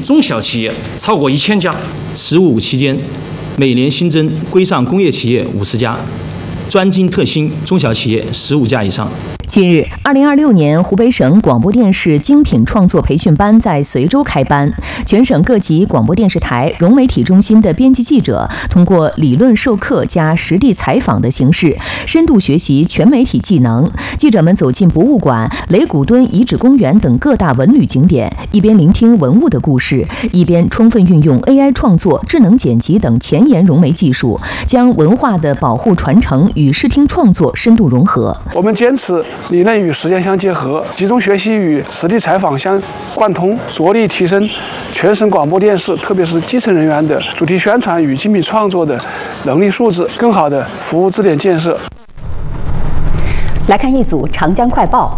中小企业超过1000家。“十五”期间，每年新增规上工业企业50家，专精特新中小企业15家以上。 近日，2026年湖北省广播电视精品创作培训班在随州开班。全省各级广播电视台融媒体中心的编辑记者，通过理论授课加实地采访的形式，深度学习全媒体技能。记者们走进博物馆、雷古墩遗址公园等各大文旅景点，一边聆听文物的故事，一边充分运用 AI 创作、智能剪辑等前沿融媒技术，将文化的保护传承与视听创作深度融合。 我们坚持理论与实践相结合，集中学习与实地采访相贯通，着力提升全省广播电视，特别是基层人员的主题宣传与精品创作的能力素质，更好的服务质点建设。 来看一组长江快报。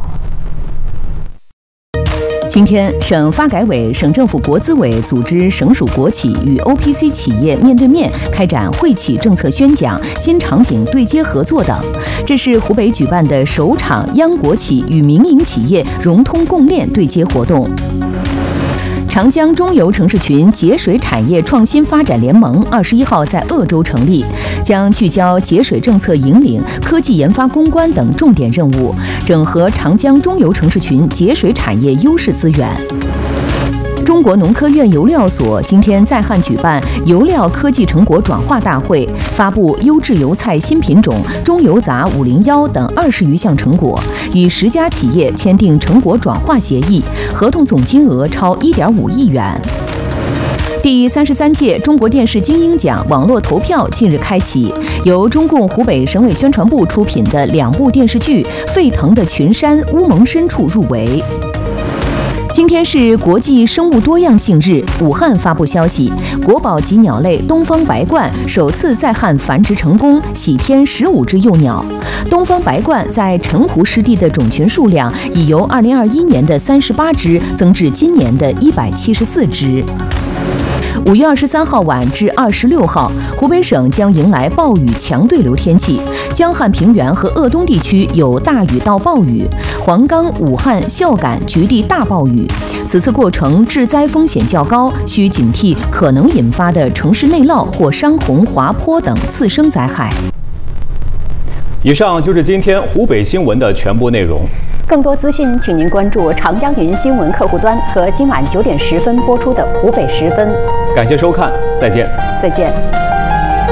今天，省发改委、省政府国资委组织省属国企与 OPC 企业面对面开展惠企政策宣讲、新场景对接合作等。这是湖北举办的首场央国企与民营企业融通共练对接活动。长江中游城市群节水产业创新发展联盟21号在鄂州成立，将聚焦节水政策引领、科技研发攻关等重点任务，整合长江中游城市群节水产业优势资源。中国农科院油料所今天在汉举办油料科技成果转化大会，发布优质油菜新品种中油杂501等20余项成果，与10家企业签订成果转化协议，合同总金额超1.5亿元。第33届中国电视金鹰奖网络投票近日开启，由中共湖北省委宣传部出品的2部电视剧《沸腾的群山》《乌蒙深处》入围。今天是国际生物多样性日，武汉发布消息，国宝级鸟类东方白鹳首次在汉繁殖成功，喜添15只幼鸟。东方白鹳在陈湖湿地的种群数量已由2021年的38只增至今年的174只。5月23号晚至26号，湖北省将迎来暴雨强对流天气，江汉平原和鄂东地区有大雨到暴雨，黄冈、武汉、孝感局地大暴雨。此次过程致灾风险较高，需警惕可能引发的城市内涝或山洪、滑坡等次生灾害。 以上就是今天湖北新闻的全部内容。 更多资讯，请您关注长江云新闻客户端和今晚9点10分播出的湖北10分。 感谢收看，再见。 再见。